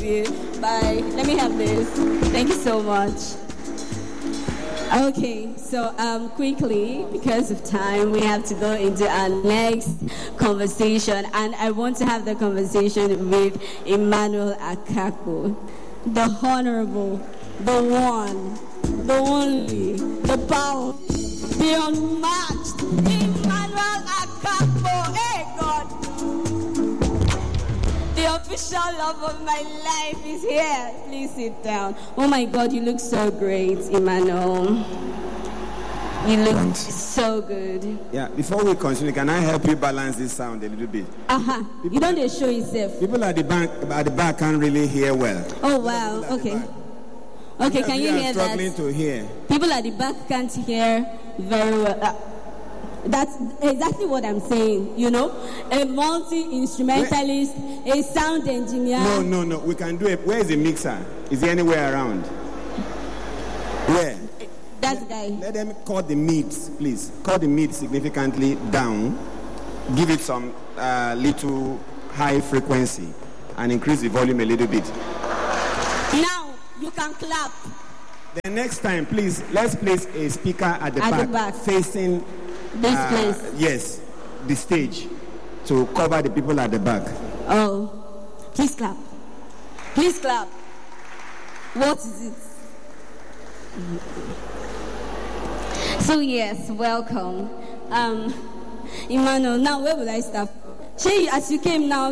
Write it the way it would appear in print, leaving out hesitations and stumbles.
love you. Bye. Let me have this. Thank you so much. Okay, so quickly, because of time, we have to go into our next conversation, and I want to have the conversation with Emmanuel Akakpo, the Honorable, the one, the only, the power, the unmatched Emmanuel Akakpo. Hey, God! The official love of my life is here. Please sit down. Oh my God, you look so great, Emmanuel. You look so good. Yeah, before we continue, can I help you balance this sound a little bit? You don't just show yourself. People at the back can't really hear well. Oh wow, okay. Okay, can you hear that? Struggling to hear. People at the back can't hear very well. That's exactly what I'm saying, you know. A multi-instrumentalist, a sound engineer. No. We can do it. Where is the mixer? Is he anywhere around? Where? That's the guy. Let them cut the mids, please. Cut the mids significantly down. Give it some little high frequency and increase the volume a little bit. Now, you can clap. The next time, please, let's place a speaker at the back. Facing this place. Yes, the stage, to cover the people at the back. Oh, please clap. Please clap. What is it? So yes, welcome. Emmanuel, now where will I start? As you came now,